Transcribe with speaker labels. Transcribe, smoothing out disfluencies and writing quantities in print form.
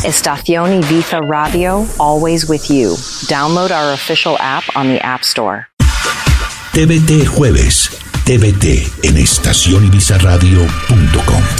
Speaker 1: Estación Ibiza Radio, always with you. Download our official app on the App Store.
Speaker 2: TVT Jueves. TVT en estacionibizaradio.com.